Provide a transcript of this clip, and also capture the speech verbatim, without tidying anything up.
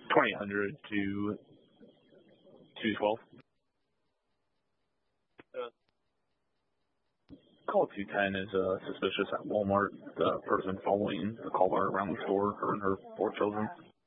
twenty-eight hundred to two twelve. Uh, Call two ten is uh, suspicious at Walmart. The person following the caller around the store, her and her four children.